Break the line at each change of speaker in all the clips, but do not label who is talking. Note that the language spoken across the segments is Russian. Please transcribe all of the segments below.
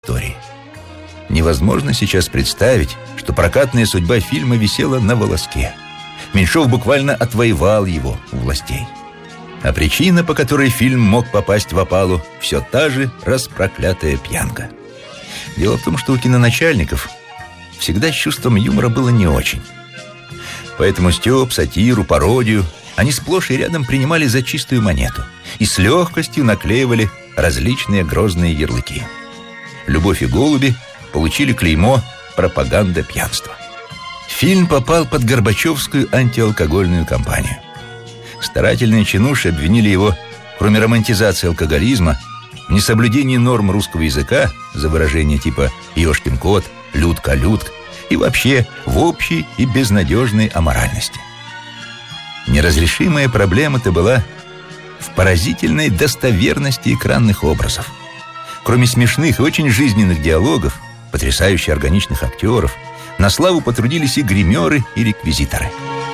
истории. Невозможно сейчас представить, что прокатная судьба фильма висела на волоске. Меньшов буквально отвоевал его у властей. А причина, по которой фильм мог попасть в опалу, все та же распроклятая пьянка. Дело в том, что у киноначальников всегда с чувством юмора было не очень. Поэтому стёб, сатиру, пародию они сплошь и рядом принимали за чистую монету и с легкостью наклеивали различные грозные ярлыки. «Любовь и голуби» получили клеймо «Пропаганда пьянства». Фильм попал под Горбачевскую антиалкогольную кампанию. Старательные чинуши обвинили его, кроме романтизации алкоголизма, в несоблюдении норм русского языка за выражения типа «ешкин кот», «людка-людк» и вообще в общей и безнадежной аморальности. Неразрешимая проблема-то была в поразительной достоверности экранных образов. Кроме смешных и очень жизненных диалогов, потрясающе органичных актеров, на славу потрудились и гримеры, и реквизиторы.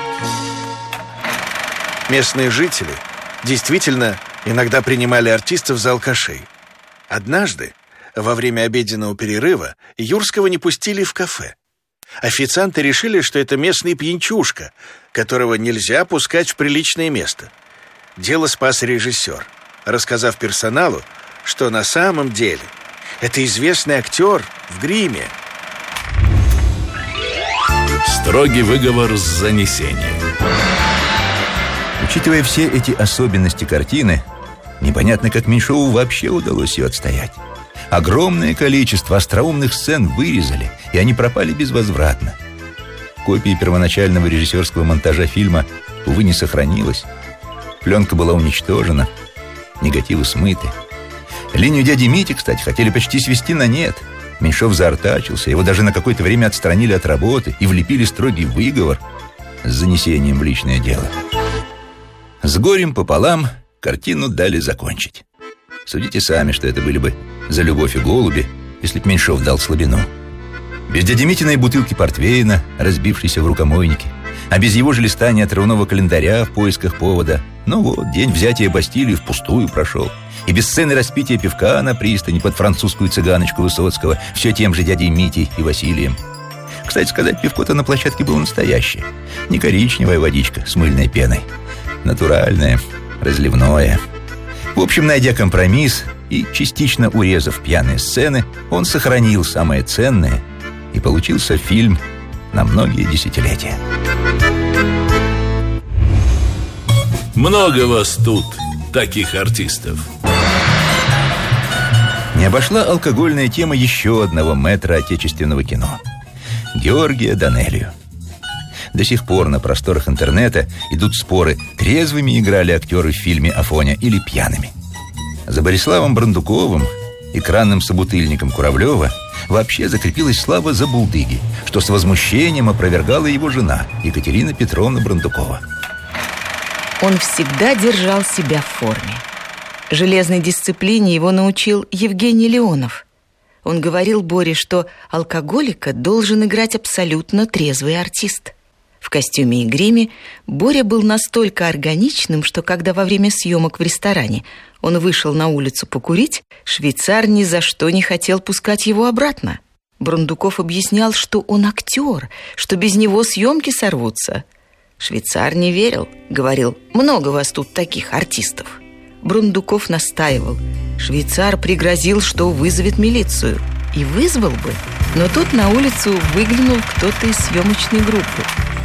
Местные жители действительно иногда принимали артистов за алкашей. Однажды, во время обеденного перерыва, Юрского не пустили в кафе. Официанты решили, что это местный пьянчушка, которого нельзя пускать в приличное место. Дело спас режиссер, рассказав персоналу, что на самом деле это известный актер в гриме.
Строгий выговор с занесением.
Учитывая все эти особенности картины, непонятно, как Меньшову вообще удалось ее отстоять. Огромное количество остроумных сцен вырезали, и они пропали безвозвратно. Копии первоначального режиссерского монтажа фильма, увы, не сохранилось. Пленка была уничтожена, негативы смыты. Линию дяди Мити, кстати, хотели почти свести на нет. Меньшов заортачился, его даже на какое-то время отстранили от работы и влепили строгий выговор с занесением в личное дело. С горем пополам картину дали закончить. Судите сами, что это были бы за «Любовь и голуби», если б Меньшов дал слабину. Без дяди Митиной бутылки портвейна, разбившейся в рукомойнике, а без его же листания отрывного календаря в поисках повода. Ну вот, день взятия Бастилии впустую прошел. И без сцены распития пивка на пристани под французскую цыганочку Высоцкого все тем же дядей Митей и Василием. Кстати сказать, пивко-то на площадке было настоящее. Не коричневая водичка с мыльной пеной. Натуральное, разливное. В общем, найдя компромисс и частично урезав пьяные сцены, он сохранил самое ценное, и получился фильм на многие десятилетия.
Много вас тут, таких артистов.
Не обошла алкогольная тема еще одного мэтра отечественного кино – Георгия Данелию. До сих пор на просторах интернета идут споры, трезвыми играли актеры в фильме «Афоня» или пьяными. За Бориславом Брандуковым, экранным собутыльником Куравлева, вообще закрепилась слава забулдыги, что с возмущением опровергала его жена Екатерина Петровна Брандукова.
Он всегда держал себя в форме. Железной дисциплине его научил Евгений Леонов. Он говорил Боре, что алкоголика должен играть абсолютно трезвый артист. В костюме и гриме Боря был настолько органичным, что когда во время съемок в ресторане он вышел на улицу покурить, швейцар ни за что не хотел пускать его обратно. Брандуков объяснял, что он актер, что без него съемки сорвутся. Швейцар не верил, говорил: «Много вас тут таких артистов». Брандуков настаивал. Швейцар пригрозил, что вызовет милицию. И вызвал бы, но тут на улицу выглянул кто-то из съемочной группы.